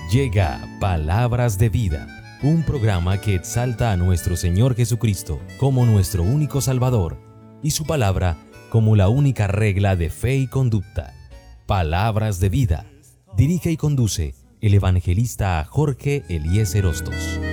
Llega Palabras de Vida, un programa que exalta a nuestro Señor Jesucristo como nuestro único Salvador y su palabra como la única regla de fe y conducta. Palabras de Vida. Dirige y conduce el evangelista Jorge Eliezer Hostos.